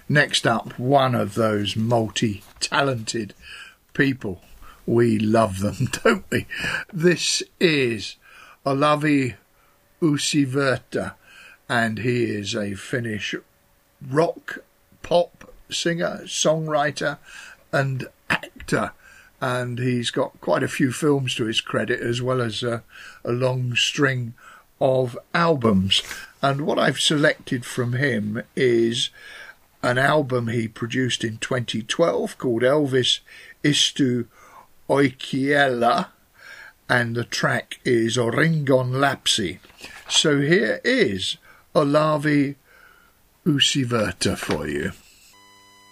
Next up, one of those multi-talented people. We love them, don't we? This is Olavi Uusivirta, and he is a Finnish rock, pop singer, songwriter and actor. And he's got quite a few films to his credit, as well as a long string of albums. And what I've selected from him is an album he produced in 2012 called Elvis Istu Oikealla, and the track is Oringon Lapsi. So here is Olavi Uusivirta for you.